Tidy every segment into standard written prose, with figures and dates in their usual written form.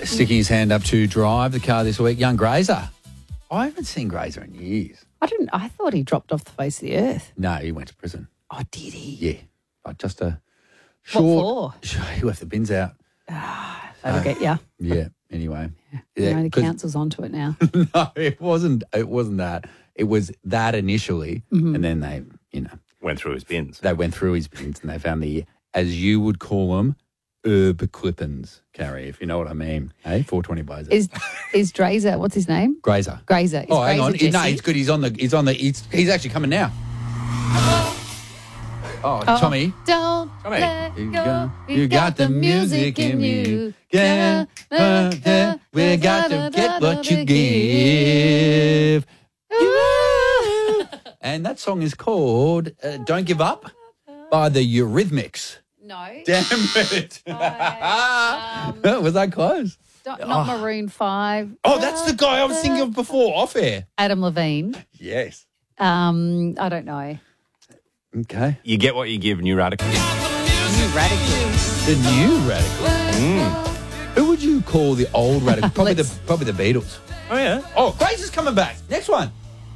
sticking his hand up to drive the car this week. Young Grazer. I haven't seen Grazer in years. I thought he dropped off the face of the earth. No, he went to prison. Oh, did he? Yeah. But just a short... What for? He left the bins out. That'll get you. Yeah, anyway. You know, the 'cause- council's onto it now. No, it wasn't that. It was that initially, and then they, Went through his bins. they went through his bins and they found the, as you would call them, herb clippings, Carrie, if you know what I mean. Hey, 420 Blazer. Is Drazer, what's his name? Grazer. Grazer. Is Oh, hang on. Grazer No, Jesse? he's good. He's actually coming now. Oh, Tommy. Don't Tommy. let You go. got- you got the music in you. Yeah, we got to get what you give. And that song is called Don't Give Up by the Eurythmics. No. Damn it. Was that close? Not Maroon 5. Oh, that's the guy I was thinking of before, off air. Adam Levine. Yes. I don't know. Okay. You get what you give, New Radical. New Radical. The new Radical. Who would you call the old Radical? Probably the Beatles. Oh, yeah. Oh, Grace is coming back. Next one.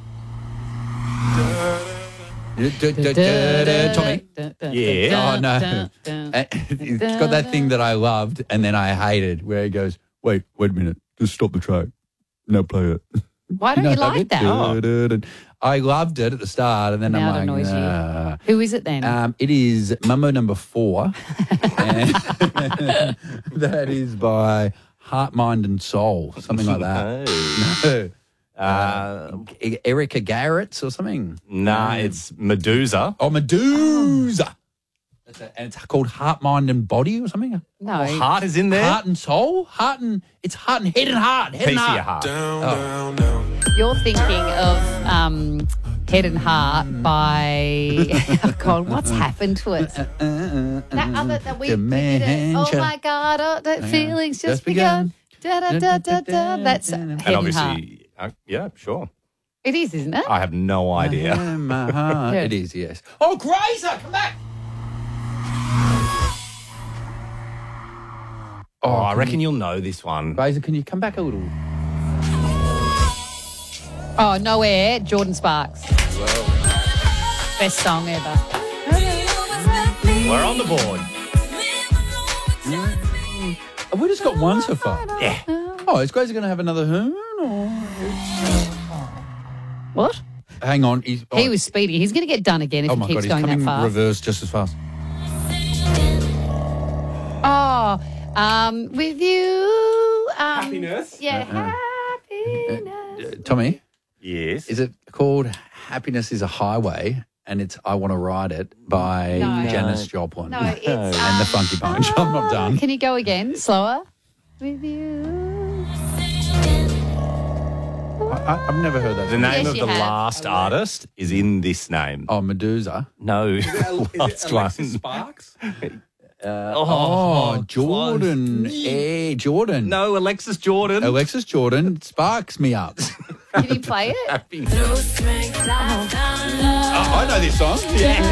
Tommy. Yeah. Oh, no. It's got that thing that I loved and then I hated where he goes, wait a minute. Just stop the track. No, play it. Why don't you know like that that? bit? I loved it at the start and then Now it I'm like, annoys you. nah. Who is it then? It is Mambo number 4. And that is by Heart, Mind and Soul, something like that. No. Erica Garrett's or something. Nah, it's Medusa. Oh, Medusa. And it's called Heart, Mind and Body or something. No. Heart is in there. Heart and Soul? It's Heart and Head and Heart. Head Piece and of your Heart. heart. You're thinking of Head and Heart by, oh God, what's happened to it? That other, that we did it. Oh my God, oh, that feeling's just begun. Da, da, da, da, da. That's Head And and Heart. obviously, yeah, sure. It is, isn't it? I have no idea. My heart. It is, yes. Oh, Grazer, come back. Oh, I reckon you'll know this one. Grazer, can you come back a little? Oh, No Air, Jordan Sparks. Best song ever. We're on the board. Have we just got one so far? Yeah. Oh, is Grazer going to have another hoon? Or... What? Hang on. He was speeding. He's going to get done again if Oh, he my keeps God, he's going coming that fast. reverse just as fast. With you. Happiness? Yeah, happiness. Tommy, Yes. is it called Happiness is a Highway and it's I Want to Ride It by No. Janis Joplin No, it's... and the Funky Bunch? I'm not done. Can you go again? Slower? With you. I've never heard that. The name Yes, of you the have. last artist is in this name. Oh, Medusa. No. Last one. Sparks? Jordan. Jordan. No, Alexis Jordan. Alexis Jordan sparks me up. Can you play it? I know this song. Yeah.